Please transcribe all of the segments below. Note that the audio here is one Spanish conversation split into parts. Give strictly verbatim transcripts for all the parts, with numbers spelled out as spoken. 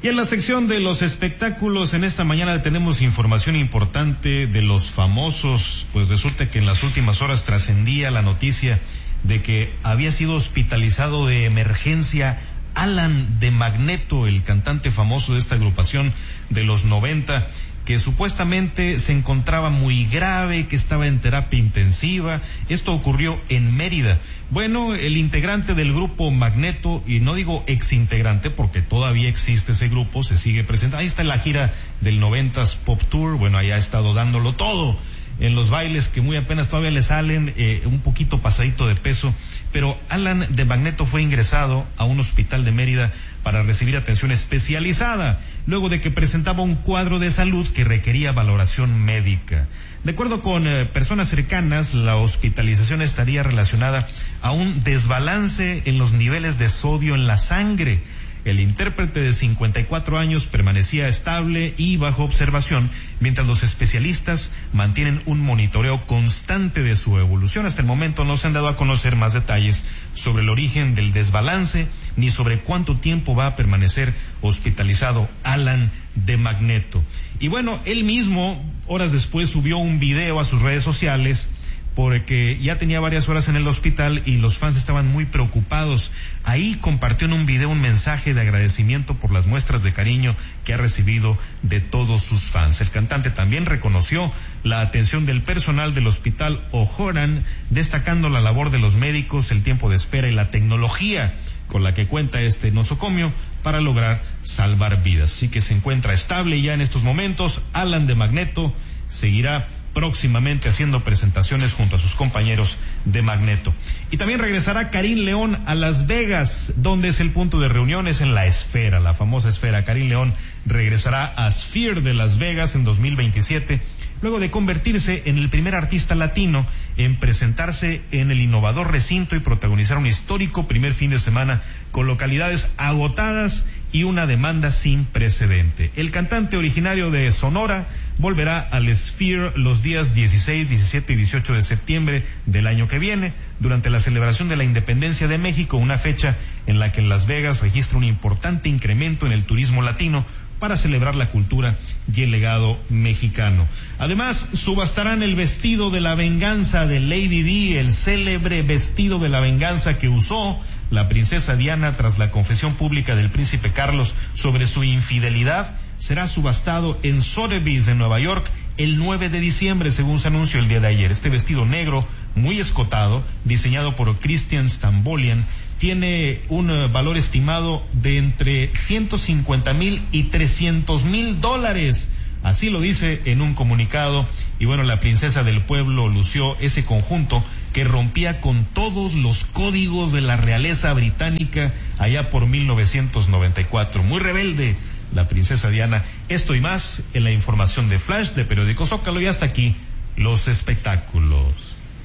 Y en la sección de los espectáculos, en esta mañana tenemos información importante de los famosos. Pues resulta que en las últimas horas trascendía la noticia de que había sido hospitalizado de emergencia Alan de Magneto, el cantante famoso de esta agrupación de los noventa, que supuestamente se encontraba muy grave, que estaba en terapia intensiva. Esto ocurrió en Mérida. Bueno, el integrante del grupo Magneto, y no digo exintegrante porque todavía existe ese grupo, se sigue presentando. Ahí está en la gira del noventas Pop Tour. Bueno, ahí ha estado dándolo todo en los bailes que muy apenas todavía le salen, eh, un poquito pasadito de peso. Pero Alan de Magneto fue ingresado a un hospital de Mérida para recibir atención especializada, luego de que presentaba un cuadro de salud que requería valoración médica. De acuerdo con eh, personas cercanas, la hospitalización estaría relacionada a un desbalance en los niveles de sodio en la sangre. El intérprete de cincuenta y cuatro años permanecía estable y bajo observación, mientras los especialistas mantienen un monitoreo constante de su evolución. Hasta el momento no se han dado a conocer más detalles sobre el origen del desbalance, ni sobre cuánto tiempo va a permanecer hospitalizado Alan de Magneto. Y bueno, él mismo, horas después, subió un video a sus redes sociales, porque ya tenía varias horas en el hospital y los fans estaban muy preocupados. Ahí compartió en un video un mensaje de agradecimiento por las muestras de cariño que ha recibido de todos sus fans. El cantante también reconoció la atención del personal del hospital O'Horan, destacando la labor de los médicos, el tiempo de espera y la tecnología con la que cuenta este nosocomio para lograr salvar vidas. Así que se encuentra estable ya en estos momentos. Alan de Magneto seguirá próximamente haciendo presentaciones junto a sus compañeros de Magneto. Y también regresará Karim León a Las Vegas, donde es el punto de reuniones en la Esfera, la famosa Esfera. Karim León regresará a Sphere de Las Vegas en dos mil veintisiete, luego de convertirse en el primer artista latino en presentarse en el innovador recinto y protagonizar un histórico primer fin de semana con localidades agotadas y una demanda sin precedente. El cantante originario de Sonora volverá al Sphere los días dieciséis, diecisiete y dieciocho de septiembre del año que viene, durante la celebración de la Independencia de México, una fecha en la que Las Vegas registra un importante incremento en el turismo latino para celebrar la cultura y el legado mexicano. Además, subastarán el vestido de la venganza de Lady Di, el célebre vestido de la venganza que usó la princesa Diana tras la confesión pública del príncipe Carlos sobre su infidelidad. Será subastado en Sotheby's en Nueva York el nueve de diciembre, según se anunció el día de ayer. Este vestido negro, muy escotado, diseñado por Christian Stambolian, tiene un uh, valor estimado de entre ciento cincuenta mil y trescientos mil dólares. Así lo dice en un comunicado. Y bueno, la princesa del pueblo lució ese conjunto que rompía con todos los códigos de la realeza británica allá por mil novecientos noventa y cuatro. Muy rebelde la princesa Diana. Esto y más en la información de Flash de Periódico Zócalo. Y hasta aquí los espectáculos.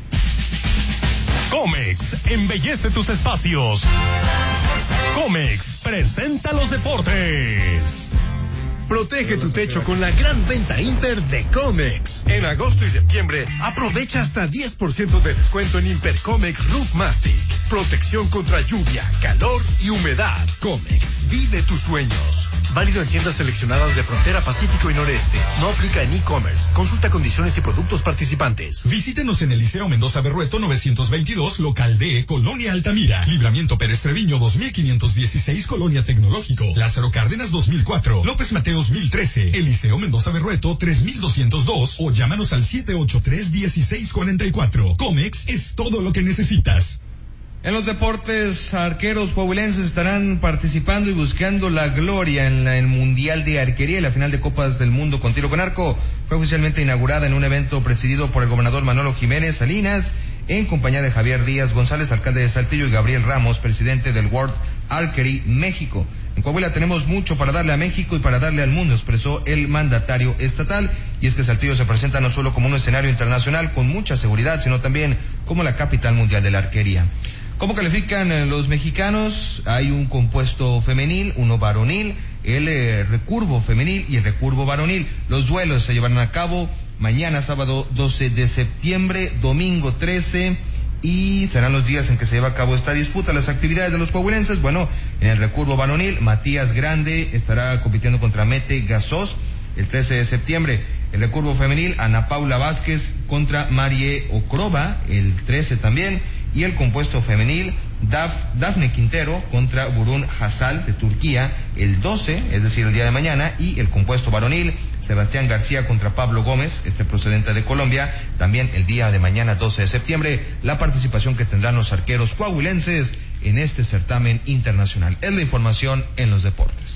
Comex embellece tus espacios. Comex presenta los deportes. Protege tu techo con la gran venta Imper de Comex. En agosto y septiembre, aprovecha hasta diez por ciento de descuento en Imper Comex Roof Mastic. Protección contra lluvia, calor y humedad. Comex, vive tus sueños. Válido en tiendas seleccionadas de Frontera Pacífico y Noreste. No aplica en e-commerce. Consulta condiciones y productos participantes. Visítenos en el Liceo Mendoza Berrueto novecientos veintidós, local D, Colonia Altamira. Libramiento Pérez Treviño dos mil quinientos dieciséis, Colonia Tecnológico. Lázaro Cárdenas dos mil cuatro. López Mateo dos mil trece, Eliseo Mendoza Berrueto tres mil doscientos dos o llámanos al siete ocho tres, uno seis cuatro cuatro. Comex es todo lo que necesitas. En los deportes, arqueros coahuilenses estarán participando y buscando la gloria en la, el Mundial de Arquería y la final de Copas del Mundo con tiro con arco. Fue oficialmente inaugurada en un evento presidido por el gobernador Manolo Jiménez Salinas, en compañía de Javier Díaz González, alcalde de Saltillo, y Gabriel Ramos, presidente del World Archery México. En Coahuila tenemos mucho para darle a México y para darle al mundo, expresó el mandatario estatal. Y es que Saltillo se presenta no solo como un escenario internacional con mucha seguridad, sino también como la capital mundial de la arquería. ¿Cómo califican los mexicanos? Hay un compuesto femenil, uno varonil, el eh, recurvo femenil y el recurvo varonil. Los duelos se llevarán a cabo mañana sábado doce de septiembre, domingo trece y serán los días en que se lleva a cabo esta disputa. Las actividades de los coahuilenses, bueno, en el recurvo varonil, Matías Grande estará compitiendo contra Mete Gasos el trece de septiembre. El recurvo femenil, Ana Paula Vázquez contra Marie Ocroba el trece también. Y el compuesto femenil, Daf, Dafne Quintero contra Burun Hazal de Turquía el doce, es decir, el día de mañana. Y el compuesto varonil, Sebastián García contra Pablo Gómez, este procedente de Colombia, también el día de mañana, doce de septiembre, la participación que tendrán los arqueros coahuilenses en este certamen internacional. Es la información en los deportes.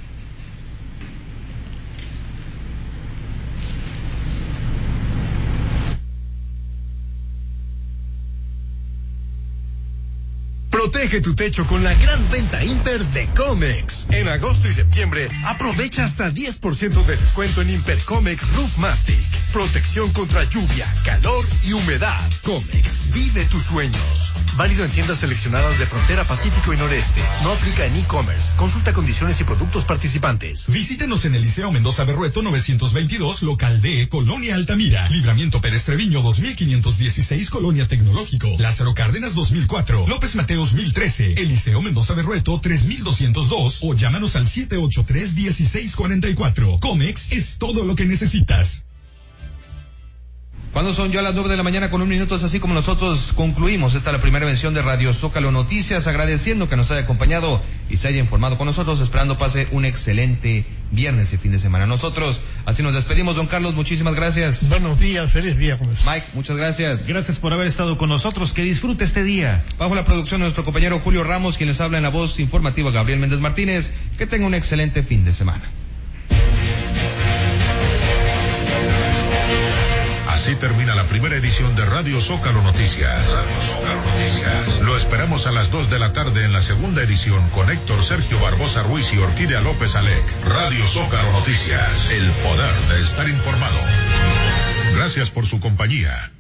Protege tu techo con la gran venta Imper de Comex. En agosto y septiembre, aprovecha hasta diez por ciento de descuento en Impercomex Roof Mastic. Protección contra lluvia, calor y humedad. Comex, vive tus sueños. Válido en tiendas seleccionadas de Frontera Pacífico y Noreste. No aplica en e-commerce. Consulta condiciones y productos participantes. Visítenos en Eliseo Mendoza Berrueto novecientos veintidós, local D, Colonia Altamira. Libramiento Pérez Treviño dos mil quinientos dieciséis, Colonia Tecnológico. Lázaro Cárdenas dos mil cuatro. López Mateos dos mil trece, Eliseo Mendoza Berrueto tres mil doscientos dos o llámanos al siete ocho tres, uno seis cuatro cuatro. Comex es todo lo que necesitas. Cuando son ya las nueve de la mañana con un minuto, es así como nosotros concluimos esta la primera mención de Radio Zócalo Noticias, agradeciendo que nos haya acompañado y se haya informado con nosotros, esperando pase un excelente viernes y fin de semana. Nosotros así nos despedimos, don Carlos, muchísimas gracias. Buenos días, feliz viernes. Mike, muchas gracias. Gracias por haber estado con nosotros, que disfrute este día. Bajo la producción de nuestro compañero Julio Ramos, quien les habla en la voz informativa Gabriel Méndez Martínez, que tenga un excelente fin de semana. Así termina la primera edición de Radio Zócalo Noticias. Radio Zócalo Noticias. Lo esperamos a las dos de la tarde en la segunda edición con Héctor Sergio Barbosa Ruiz y Orquídea López Alec. Radio Zócalo Noticias. El poder de estar informado. Gracias por su compañía.